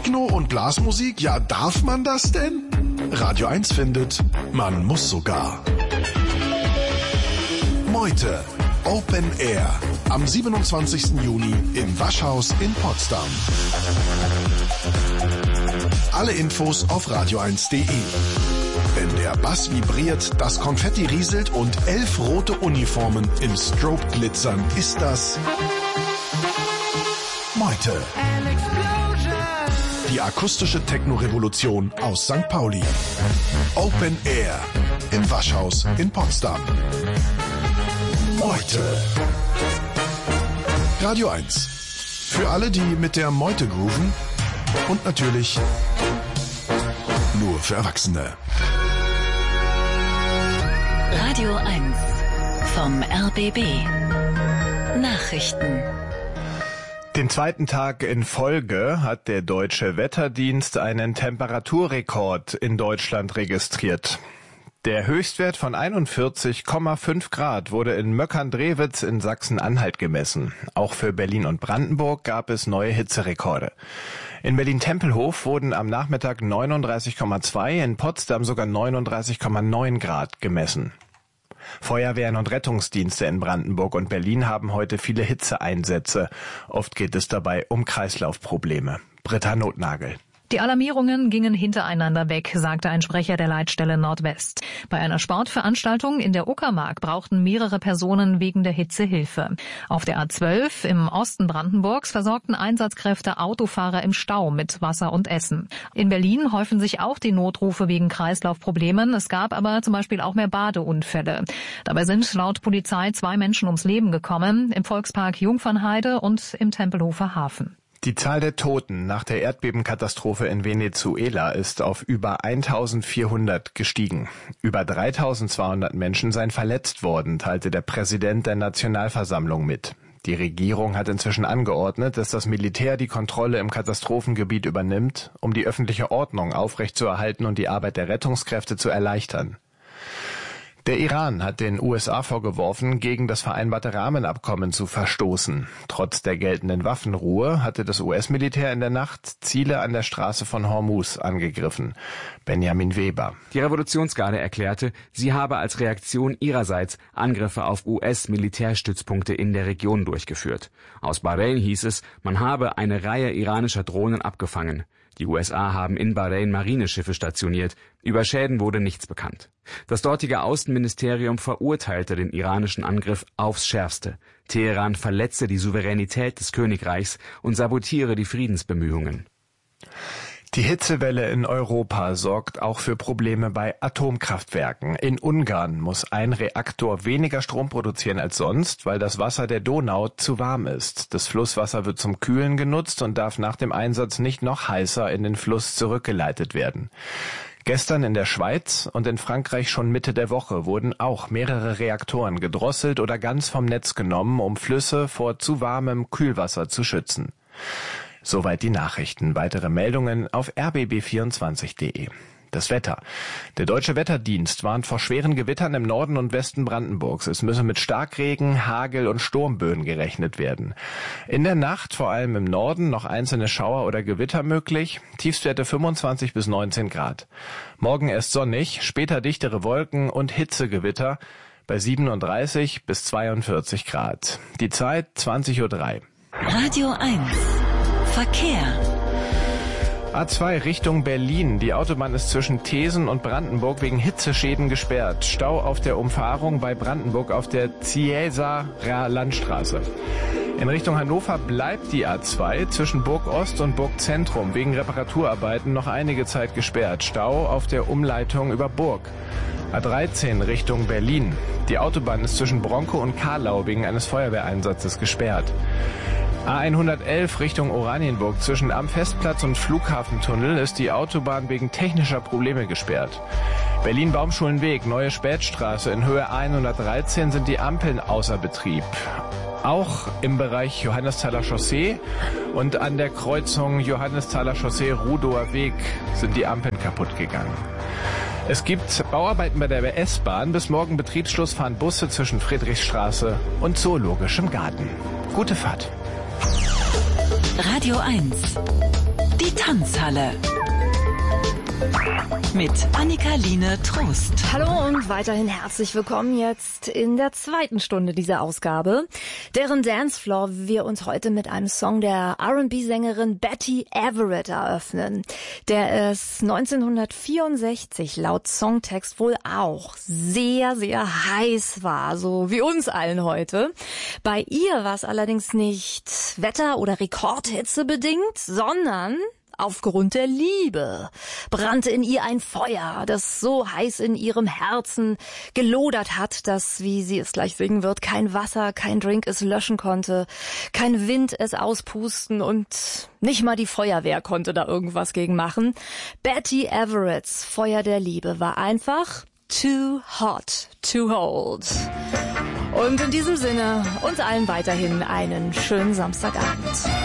Techno und Blasmusik? Ja, darf man das denn? Radio 1 findet, man muss sogar. Meute, Open Air, am 27. Juni im Waschhaus in Potsdam. Alle Infos auf radio1.de. Wenn der Bass vibriert, das Konfetti rieselt und 11 rote Uniformen im Strobe glitzern, ist das Meute. Die akustische Techno-Revolution aus St. Pauli. Open Air im Waschhaus in Potsdam. Meute. Radio 1. Für alle, die mit der Meute grooven und natürlich nur für Erwachsene. Radio 1 vom RBB. Nachrichten. Den zweiten Tag in Folge hat der Deutsche Wetterdienst einen Temperaturrekord in Deutschland registriert. Der Höchstwert von 41,5 Grad wurde in Möckern-Drewitz in Sachsen-Anhalt gemessen. Auch für Berlin und Brandenburg gab es neue Hitzerekorde. In Berlin-Tempelhof wurden am Nachmittag 39,2, in Potsdam sogar 39,9 Grad gemessen. Feuerwehren und Rettungsdienste in Brandenburg und Berlin haben heute viele Hitzeeinsätze. Oft geht es dabei um Kreislaufprobleme. Britta Notnagel. Die Alarmierungen gingen hintereinander weg, sagte ein Sprecher der Leitstelle Nordwest. Bei einer Sportveranstaltung in der Uckermark brauchten mehrere Personen wegen der Hitze Hilfe. Auf der A12 im Osten Brandenburgs versorgten Einsatzkräfte Autofahrer im Stau mit Wasser und Essen. In Berlin häufen sich auch die Notrufe wegen Kreislaufproblemen. Es gab aber zum Beispiel auch mehr Badeunfälle. Dabei sind laut Polizei 2 Menschen ums Leben gekommen, im Volkspark Jungfernheide und im Tempelhofer Hafen. Die Zahl der Toten nach der Erdbebenkatastrophe in Venezuela ist auf über 1400 gestiegen. Über 3200 Menschen seien verletzt worden, teilte der Präsident der Nationalversammlung mit. Die Regierung hat inzwischen angeordnet, dass das Militär die Kontrolle im Katastrophengebiet übernimmt, um die öffentliche Ordnung aufrechtzuerhalten und die Arbeit der Rettungskräfte zu erleichtern. Der Iran hat den USA vorgeworfen, gegen das vereinbarte Rahmenabkommen zu verstoßen. Trotz der geltenden Waffenruhe hatte das US-Militär in der Nacht Ziele an der Straße von Hormuz angegriffen. Benjamin Weber. Die Revolutionsgarde erklärte, sie habe als Reaktion ihrerseits Angriffe auf US-Militärstützpunkte in der Region durchgeführt. Aus Bahrain hieß es, man habe eine Reihe iranischer Drohnen abgefangen. Die USA haben in Bahrain Marineschiffe stationiert. Über Schäden wurde nichts bekannt. Das dortige Außenministerium verurteilte den iranischen Angriff aufs Schärfste. Teheran verletze die Souveränität des Königreichs und sabotiere die Friedensbemühungen. Die Hitzewelle in Europa sorgt auch für Probleme bei Atomkraftwerken. In Ungarn muss ein Reaktor weniger Strom produzieren als sonst, weil das Wasser der Donau zu warm ist. Das Flusswasser wird zum Kühlen genutzt und darf nach dem Einsatz nicht noch heißer in den Fluss zurückgeleitet werden. Gestern in der Schweiz und in Frankreich schon Mitte der Woche wurden auch mehrere Reaktoren gedrosselt oder ganz vom Netz genommen, um Flüsse vor zu warmem Kühlwasser zu schützen. Soweit die Nachrichten. Weitere Meldungen auf rbb24.de. Das Wetter. Der Deutsche Wetterdienst warnt vor schweren Gewittern im Norden und Westen Brandenburgs. Es müsse mit Starkregen, Hagel und Sturmböen gerechnet werden. In der Nacht, vor allem im Norden, noch einzelne Schauer oder Gewitter möglich. Tiefstwerte 25 bis 19 Grad. Morgen erst sonnig, später dichtere Wolken und Hitzegewitter bei 37 bis 42 Grad. Die Zeit 20:03 Uhr. Radio 1. Verkehr. A2 Richtung Berlin. Die Autobahn ist zwischen Thesen und Brandenburg wegen Hitzeschäden gesperrt. Stau auf der Umfahrung bei Brandenburg auf der Ziesaer Landstraße. In Richtung Hannover bleibt die A2 zwischen Burg Ost und Burg Zentrum wegen Reparaturarbeiten noch einige Zeit gesperrt. Stau auf der Umleitung über Burg. A13 Richtung Berlin. Die Autobahn ist zwischen Bronkow und Karlau wegen eines Feuerwehreinsatzes gesperrt. A111 Richtung Oranienburg. Zwischen am Festplatz und Flughafentunnel ist die Autobahn wegen technischer Probleme gesperrt. Berlin-Baumschulenweg, Neue Spätstraße. In Höhe A113 sind die Ampeln außer Betrieb. Auch im Bereich Johannesthaler Chaussee und an der Kreuzung Johannesthaler Chaussee-Rudower Weg sind die Ampeln kaputt gegangen. Es gibt Bauarbeiten bei der S-Bahn. Bis morgen Betriebsschluss fahren Busse zwischen Friedrichstraße und Zoologischem Garten. Gute Fahrt. Radio 1. Die Tanzhalle. Mit Annika-Line Trost. Hallo und weiterhin herzlich willkommen jetzt in der zweiten Stunde dieser Ausgabe, deren Dancefloor wir uns heute mit einem Song der R&B-Sängerin Betty Everett eröffnen, der es 1964 laut Songtext wohl auch sehr, sehr heiß war, so wie uns allen heute. Bei ihr war es allerdings nicht Wetter- oder Rekordhitze bedingt, sondern aufgrund der Liebe brannte in ihr ein Feuer, das so heiß in ihrem Herzen gelodert hat, dass, wie sie es gleich singen wird, kein Wasser, kein Drink es löschen konnte, kein Wind es auspusten und nicht mal die Feuerwehr konnte da irgendwas gegen machen. Betty Everetts Feuer der Liebe war einfach too hot to hold. Und in diesem Sinne uns allen weiterhin einen schönen Samstagabend.